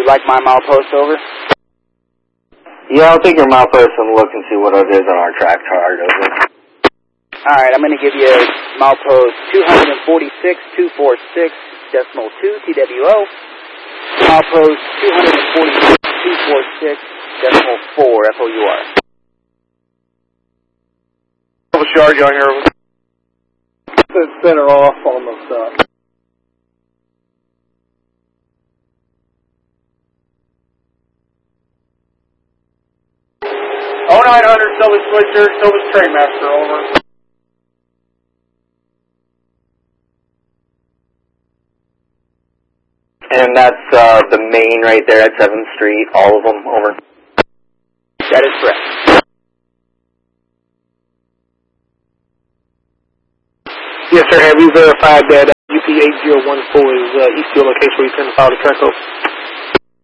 you like my milepost, over? Yeah, I'll take your milepost and look and see what it is on our track card, over. Alright, I'm going to give you milepost 246.246.2 TWO. Milepost 246.246.4 FOUR. What's charge on here? Center off on the stuff. 0900 Silver Switcher, Silver Trainmaster, over. And that's the main right there at 7th Street, all of them, over. That is correct. Yes, sir. Have you verified that UP8014 is Eastfield location where you tend to file the track over?